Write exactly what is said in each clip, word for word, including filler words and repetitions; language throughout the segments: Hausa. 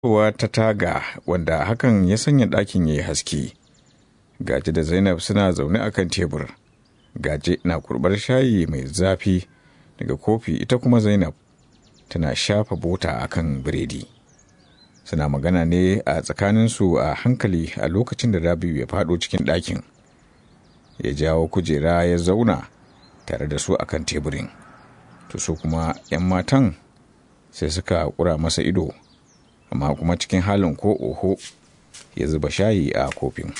Kowa ta taga wanda hakan ya sanya ɗakin ya yi haske. Gaje da Zainab suna zaune a kan tebur. Gaje na kurɓar shayi mai zafi daga kofi, ita kuma Zainab tana shafa bota a kan biredi. Suna magana ne a tsakaninsu a hankali a lokacin da Rabi'u ya faɗo cikin ɗakin. Ya jawo kujera ya zauna tare da su a kan teburin. To su kuma 'yan matan sai suka ƙura masa ido, amma kuma cikin halin ko oho ya zuba shayi a kofin.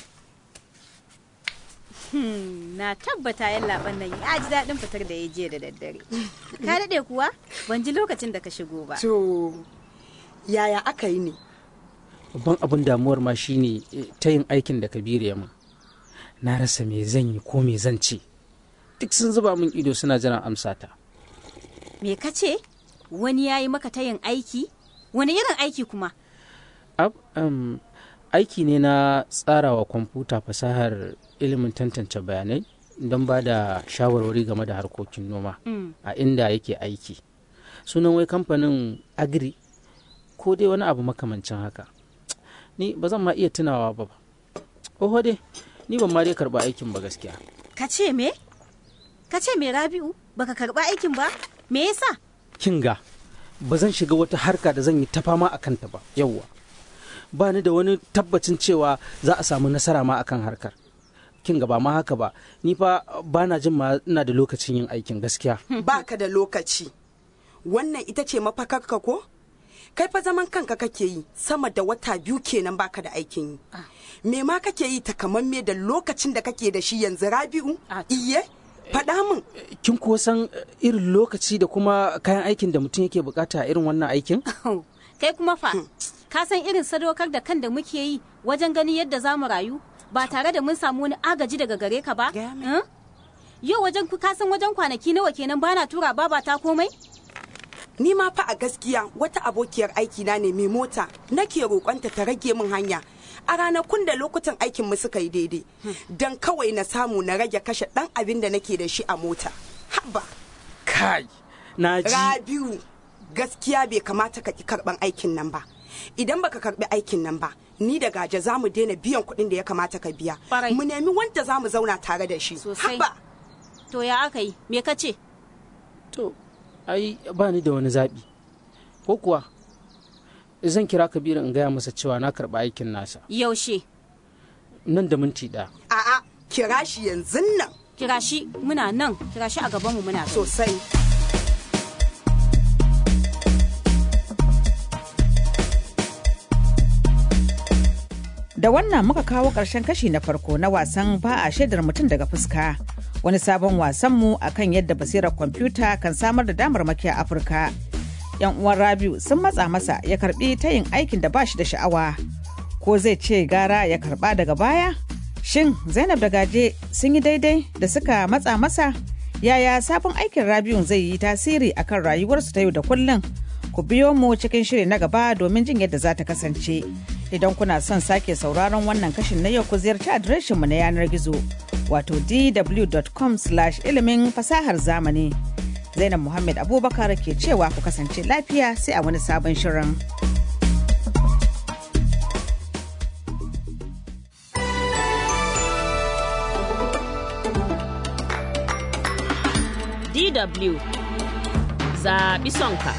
Hmm, na tabbata yan laban nan ya ji daɗin fitar da ya je da daddare. Ka daɗe kuwa? Ban ji lokacin da ka shigo ba. To, yaya aka yi ne? Babban abin damuwar ma shine ta yin aikin da Kabiru ya min. Na rasa me zan yi ko me zan ce. Duk sun zuba min ido suna jiran amsata. Me ka ce? Wani ya yi maka ta yin aiki? Wani irin aiki kuma? Ab, um, aiki ne na tsarawa kwamfuta fasahar ilimin tantance bayanai don ba da shawarwari game da harkokin noma mm. a inda yake aiki. Sunan wai kamfanin Agri ko dai wani abu makamancin haka. Ni ba zan ma iya tunawa ba ba. Oho dai, ni ban ma dai karɓa aikin ba gaskiya. Ka ce me? Ka ce me Rabi'u? Baka karɓa aikin ba? Me yasa? Kinga, ba zan shiga wata harka da zan yi ta fama a kanta ba, yauwa. Ba ni da wani tabbacin cewa za a samu nasara ma akan harkar. Kinga ba ma haka ba, ni fa ba na jin ma ina da lokacin yin aikin gaskiya. Ba ka da lokaci. Wannan ita ce mafakarka ko? Kai fa zaman kanka kake yi sama da wata biyu kenan baka da aikin yi. Me ma kake yi takamamme da lokacin da kake da shi yanzu Rabi'u? Iye? Faɗa min. Kin kuwa san irin lokaci da kuma kayan aikin da mutum yake bukata a irin wannan aikin? Kai kuma fa, ka san irin sadaukar da kan da muke yi wajen ganin yadda za mu rayu ba tare da mun samu wani agaji daga gare ka ba? Yau wajen ka san wajen kwanaki nawa kenan bana tura baba ta komai? Ni ma fa a gaskiya wata abokiyar aiki na ne mai mota nake roƙonta ta rage min hanya. A ranakun da lokutan aikin mu suka yi daidai don kawai na samu na rage kashe dan abin da nake da shi a mota. Haba kai na ji. Rabiu, gaskiya bai kamata ka ki karban aikin nan ba. Idan baka karbi aikin nan ba, ni da Gaje za mu daina biyan kuɗin da ya kamata ka biya. Mu nemi wanda za mu zauna tare da shi. Haba. To ya aka yi? Me ka ce? To ai ba ni da wani zaɓi. Ko kuwa zan kira Kabiru in gaya masa cewa na karɓi aikin nasa. Yaushe? Nan da minti ɗaya. A'a, kira shi yanzu nan. Kira shi muna nan, kira shi a gabanmu muna sosai. Da wannan muka kawo ƙarshen kashi na farko na wasan ba a shaidar mutum daga fuska. Wani sabon wasanmu akan yadda basirar kwamfuta kan samar da damarmaki a Afirka. Yan uwan Rabiu sun matsa masa ya karbi tayin aikin da ba shi da sha'awa. Ko zai ce gara ya karba daga baya? Shin Zainab da Gaje sun yi daidai da suka matsa masa? Yaya sabon aikin Rabiu zai yi tasiri akan rayuwarsu ta yau da kullum? Ku biyo mu cikin shiri na gaba domin jin yadda za ta kasance. Idan kuna son sake sauraron wannan kashin na yau, ku ziyarci adireshinmu na yanar gizo wato d w dot com slash ilimin fasahar zamani. Zainab Muhammad Abubakar ke cewa ku kasance lafiya sai a wani sabon shirin. D W zaɓi sonka.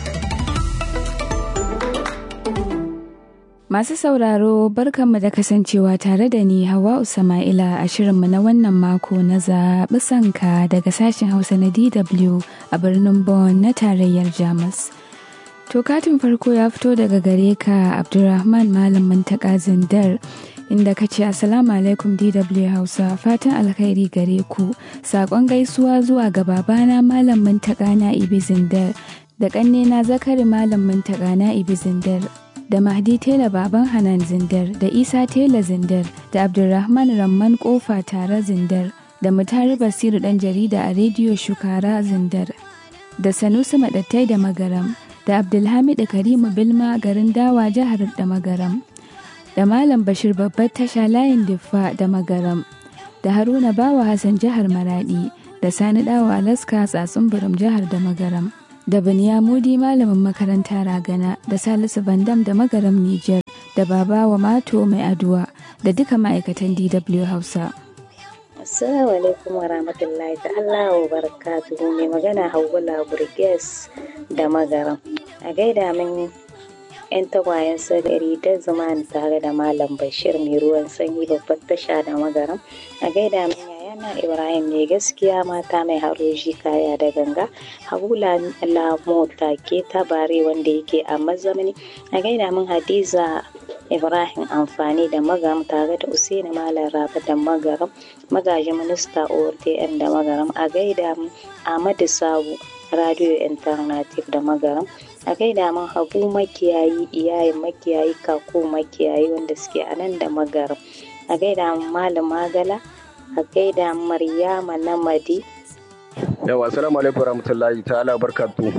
Masu sauraro barkanmu da kasancewa tare da ni Hawwa'u Sama'ila a shirinmu na wannan mako na zaɓi sanka daga sashen Hausa na D W a birnin Bonn na tarayyar Jamus. To katin farko ya fito daga gare ka Abdulrahman Malam Muntaka Zindar inda ka ce Assalamu alaikum D W Hausa, fatan alkhairi gare ku. Saƙon gaisuwa zuwa ga babana Malam Muntaka Na'ibi Zindar da ƙannena Zakari Malam Muntaka Na'ibi Zindar, da Mahdi Tela Baban Hanan Zindar, da Isa Tela Zindar, da Abdulrahman Ramman Kofa Tara Zindar, da Mutari Basiru ɗan jarida a Rediyo Shukara Zindar, da Sanusi Maɗattai da Magaram, da Abdulhamidu Karimu Bilma garin Dawa jihar da Magaram, da Malam Bashir Babbar Tasha layin Diffa da Magaram, da Haruna Bawa Hassan jihar Maradi, da Sani Dawa Alaska Tsatsun Burum jihar da Magaram, da Binyamudi malamin makaranta Ragana, da Salisu Vandam da Magaram Nijar, da Babawa Mato mai Aduwa, da duka ma'aikatan D W Hausa. Assalamu alaikum wa rahmatullahi ta'ala wa barakatuhu. Mai magana Hawwala Burges da Magaram. A gaida min 'yan tagwayen sagari da zamani tare da Malam Bashir mai ruwan sanyi babbar tasha da Magaram. A gaida min yayana Ibrahim ne gaskiya mata mai haroshi kaya da ganga. Hawula Lamota ke tabare wanda yake a mazamani. A gaida min Hadiza Ibrahim amfani da Magaram tare da Usaini Malam Rafa da Magaram. Magaji minista O R T N da Magaram. A gaida min Ahmadu Sabu Radio Alternative da Magaram. A gaida min Habu makiyayi iyayen makiyayi kako makiyayi wanda suke a nan da Magaram. A gaida min Malam Magala. A gaida min Maryama Namadi. Yawa assalamu alaikum warahmatullahi ta'ala barkatu.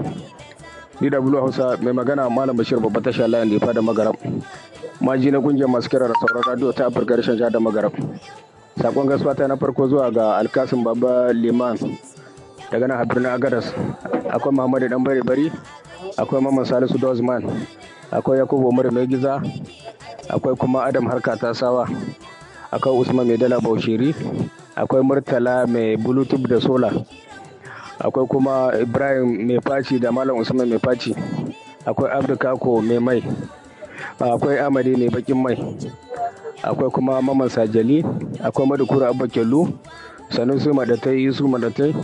D W Hausa mai magana Malam Bashir babba tasha layin da ya da Magaram. Maji na kungiyar masu kira da sauran radio ta Afirka rashin da Magaram. Sakon gaisuwa ta na farko zuwa ga Alkasim Baba Liman daga nan birnin Agadas. Akwai Muhammadu Dan Bari Bari, akwai Mamman Salisu Dozman, akwai Yakubu Umar Mai Giza, akwai kuma Adam Harka Tasawa, akwai Usman Mai Dala Baushiri, akwai Murtala Mai Bluetooth da Sola, akwai kuma Ibrahim Mai Faci da Malam Usman Mai Faci, akwai Abdu Kako Mai Mai, akwai Amadi Mai Bakin Mai, akwai kuma Maman Sajali, akwai Madukura Abba Kellu, Sanusi Madatai Yusu Madatai,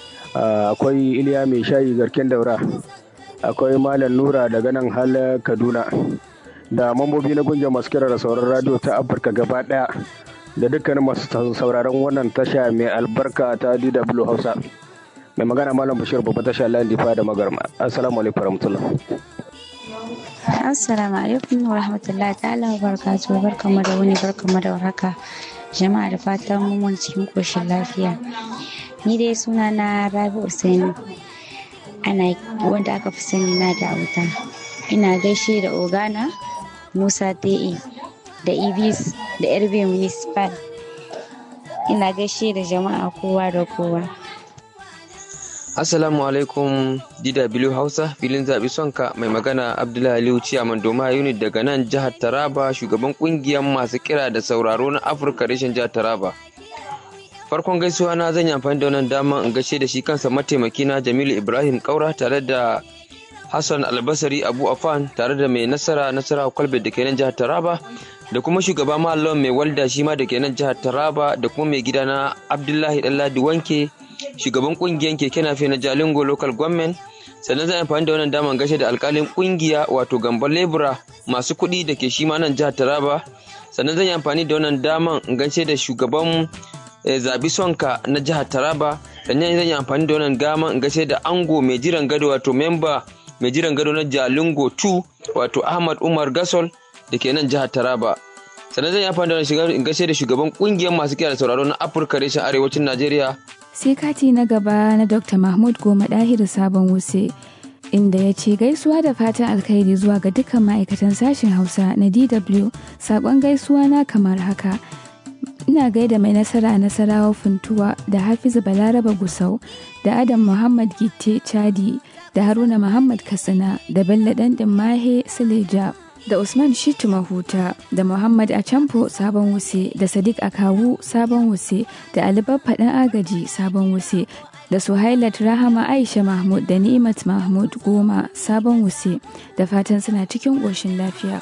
akwai Iliya Mai Shayi Garken Daura, akwai Malam Nura daga nan hal Kaduna, da mambobi na kungiyar masu kira da sauran radio ta Afirka gaba daya, da dukkanin masu sauraron wannan tasha mai albarka ta D W Hausa. Mai magana Malam Bashir babba tasha layin difa da Magarma. Assalamu alaikum warahmatullahi. Assalamu alaikum wa rahmatullahi ta'ala wa barakatuhu. Barkamu da wuni, barkamu da warhaka. Jama'a da fatan mun cikin koshin lafiya. Ni dai suna na Rabi Usaini. Ana wanda aka fi sani na da auta. Ina gaishe da Ogana Musa Te'i da Ibis da Erbe Municipal. Ina gaishe da jama'a kowa da kowa. Assalamu alaikum D W Hausa filin zaɓi sonka mai magana Abdullahi Aliyu Ciyaman Doma Unit daga nan jihar Taraba, shugaban ƙungiyar masu kira da sauraro na Afirka reshen jihar Taraba. Farkon gaisuwa na zan yi amfani da wannan dama in gaishe da shi kansa mataimaki na Jamilu Ibrahim Kaura tare da Hassan Albasari Abu Afan tare da mai nasara nasara Kwalbe da ke nan jihar Taraba, da kuma shugaba Mallam mai walda shi ma da ke nan jihar Taraba, da kuma mai gida na Abdullahi Dalladi Wanke, shugaban kungiyar keke nafe na Jalingo Local Government. Sannan zan amfani da wannan daman gashe da alkalin kungiya wato Gambo Lebura masu kuɗi da ke shi ma nan jihar Taraba. Sannan zan yi amfani da wannan daman gashe da shugaban zabi sonka na jihar Taraba. Sannan zan yi amfani da wannan daman gashe da ango mai jiran gado wato memba mai jiran gado na Jalingo two wato Ahmad Umar Gasol da ke nan jihar Taraba. Sannan zan yi amfani da wannan gashe da shugaban kungiyar masu kiyar da sauraro na Afirka reshen arewacin Najeriya. Sai kati na gaba na Dokta Mahmud Goma Dahiru Sabon Wuse, inda ya ce gaisuwa da fatan alkhairi zuwa ga dukkan ma'aikatan sashen Hausa na D W. Sakon gaisuwa na kamar haka. Ina gaida mai nasara Nasarawa Funtuwa da Hafizu Balaraba Gusau da Adam Muhammad Gitte Chadi da Haruna Muhammad Katsina da Bello Dandin Mahe Sileja da Usman Shitu Mahuta da Muhammad Acampo Sabon Wuse da Sadiq Akawu Sabon Wuse da Ali Baffa Dan Agaji Sabon Wuse da Suhailat Rahama Aisha Mahmud da Ni'imat Mahmud Goma Sabon Wuse, da fatan suna cikin ƙoshin lafiya.